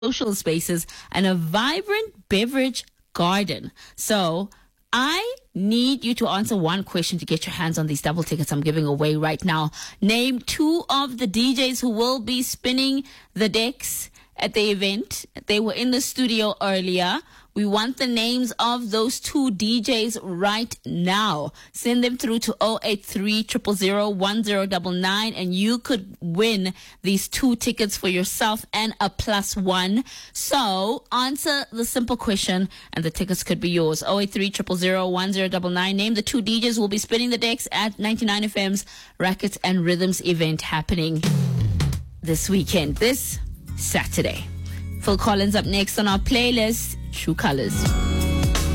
social spaces, and a vibrant beverage garden. So I need you to answer one question to get your hands on these double tickets I'm giving away right now. Name two of the DJs who will be spinning the decks at the event. They were in the studio earlier. We want the names of those two DJs right now. Send them through to 083 000 1099 and you could win these two tickets for yourself and a +1. So answer the simple question and the tickets could be yours. 083 000 1099. Name the two DJs who will be spinning the decks at 99 FM's Rackets and Rhythms event happening this weekend, this Saturday. Phil Collins up next on our playlist, True Colors.